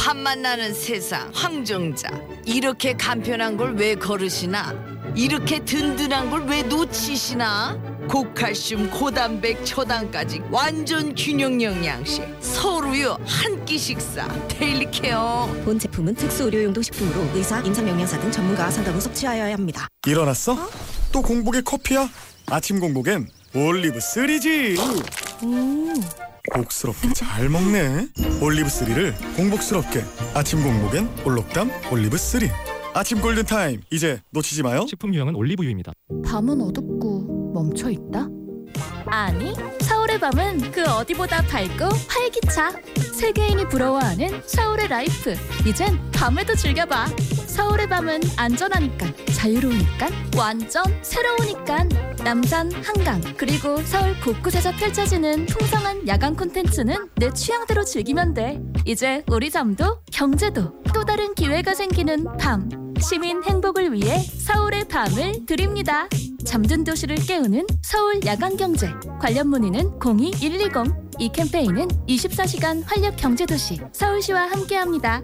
탐만 나는 세상 황정자. 이렇게 간편한 걸 왜 거르시나? 이렇게 든든한 걸 왜 놓치시나? 고칼슘, 고단백, 초당까지 완전 균형 영양식. 서울우유 한 끼 식사 데일리 케어. 본 제품은 특수 의료용도 식품으로 의사, 임상영양사 등 전문가와 상담 후 섭취하여야 합니다. 일어났어? 또 공복에 커피야? 아침 공복엔 올리브3지. 복스럽게 잘 먹네. 올리브3를 공복스럽게. 아침 공복엔 올록담 올리브3. 아침 골든타임 이제 놓치지 마요. 식품 유형은 올리브유입니다. 밤은 어둡고 멈춰있다? 아니, 서울의 밤은 그 어디보다 밝고 활기차. 세계인이 부러워하는 서울의 라이프. 이젠 밤에도 즐겨봐. 서울의 밤은 안전하니까, 자유로우니까, 완전 새로우니까. 남산, 한강, 그리고 서울 곳곳에서 펼쳐지는 풍성한 야간 콘텐츠는 내 취향대로 즐기면 돼. 이제 우리 잠도 경제도 또 다른 기회가 생기는 밤. 시민 행복을 위해 서울의 밤을 드립니다. 잠든 도시를 깨우는 서울 야간경제. 관련 문의는 02-120. 이 캠페인은 24시간 활력 경제도시 서울시와 함께합니다.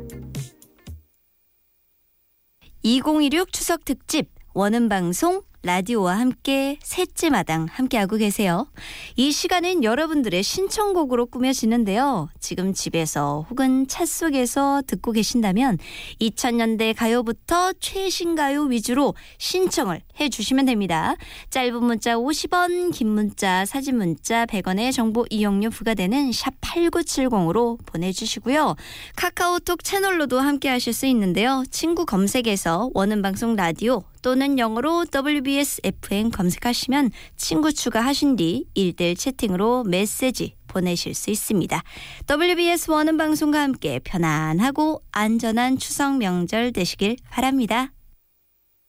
2016 추석 특집 원음방송 라디오와 함께 셋째 마당 함께하고 계세요. 이 시간은 여러분들의 신청곡으로 꾸며지는데요. 지금 집에서 혹은 차 속에서 듣고 계신다면 2000년대 가요부터 최신 가요 위주로 신청을 해주시면 됩니다. 짧은 문자 50원, 긴 문자, 사진 문자 100원의 정보 이용료 부과되는 샵 8970으로 보내주시고요. 카카오톡 채널로도 함께하실 수 있는데요. 친구 검색에서 원음방송 라디오 또는 영어로 WBS FM 검색하시면 친구 추가하신 뒤 1대1 채팅으로 메시지 보내실 수 있습니다. WBS 원음방송과 함께 편안하고 안전한 추석 명절 되시길 바랍니다.